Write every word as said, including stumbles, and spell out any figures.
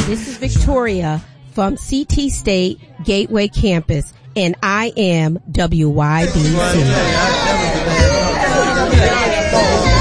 This is Victoria from C T State Gateway Campus, and I am W Y B C.